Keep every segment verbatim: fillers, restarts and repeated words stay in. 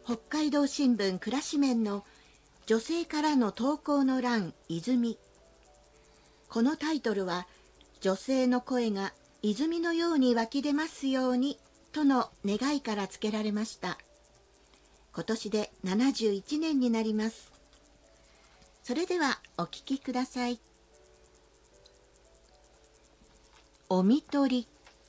北海道新聞暮らし面の女性からの投稿の欄泉。このタイトルは女性の声が泉のように湧き出ますようにとの願いから付けられました。今年でななじゅういちねんになります。それではお聞きください。おみとり。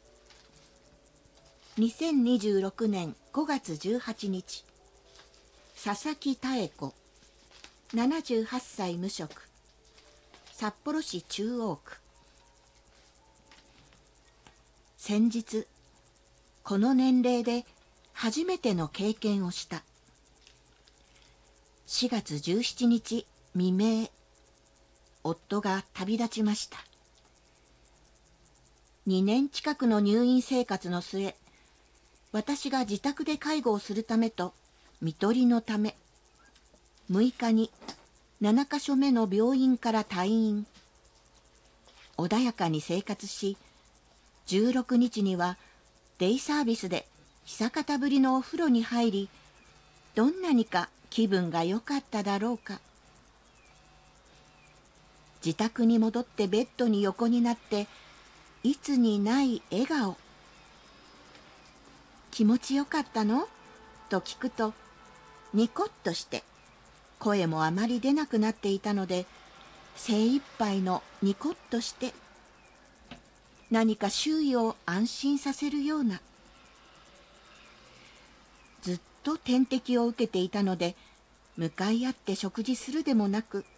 にせんにじゅうろくねんごがつじゅうはちにち、佐々木妙子、ななじゅうはっさい無職、札幌市中央区。先日、この年齢で初めての経験をした。しがつじゅうしちにち未明、夫が旅立ちました。にねん近くの入院生活の末、私が自宅で介護をするためと、看取りのため、むいかにななかしょめの病院から退院。穏やかに生活し、じゅうろくにちにはデイサービスで久方ぶりのお風呂に入り、どんなにか気分が良かっただろうか。自宅に戻ってベッドに横になって、いつにない笑顔。気持ちよかったのと聞くと、ニコッとして、声もあまり出なくなっていたので、精一杯のニコッとして、何か周囲を安心させるような。ずっと点滴を受けていたので、向かい合って食事するでもなく、